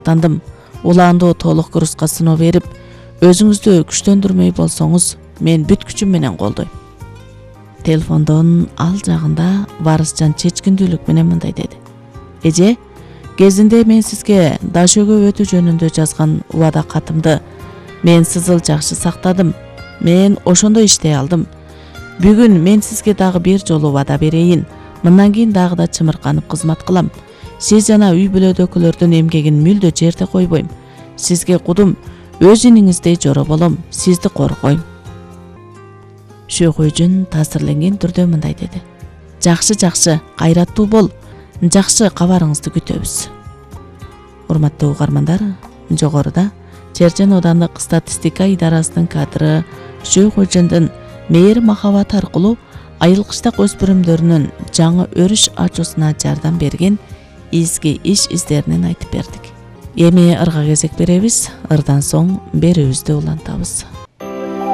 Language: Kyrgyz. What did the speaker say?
тандым. Улаандуу толук курска сыноо берип, өзүңүздү күчтөндүрмөй болсоңуз, мен бүт күчүм менен колдойм. Телефондон ал жагында Варысжан чечкиндүүлүк менен мындай деди. Эже, кезинде мен сизге Дашөгө өтүү жөнүндө жазган убада катымды мен сызыл жакшы сактадым. Мен ошондой иштей алдым. Бүгүн мен сизге дагы бир жолу убада берейин. Мындан кийин дагы да чымырканып кызмат кылам. Сиз жана үй бүлөдөгүлөрдүн эмгегин мүлдө жерде койбойм. Сизге кудум, өз иниңиздей жоро болом, сизди коргойм. Шөкөйжүн таасирленген түрдө мындай деди. Жакшы, кайраттуу бол. Жакшы кабарыңызды күтөбүз. Урматтуу угармандар, жогоруда Чержен аудандык статистика идарасынын кадры Шөкөйжүндүн мээри махабат аркылуу айыл кыштак өспүрүмдөрүнүн жаңы өрүш ачуусуна жардам берген изги иш издеринен айтып бердик. Эми ырга кезек беребиз. Ырдан соң берүүбүздү улантабыз.